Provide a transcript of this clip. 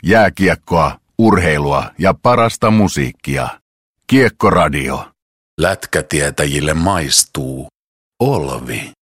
Jääkiekkoa, urheilua ja parasta musiikkia. Kiekkoradio. Lätkätietäjille maistuu Olvi.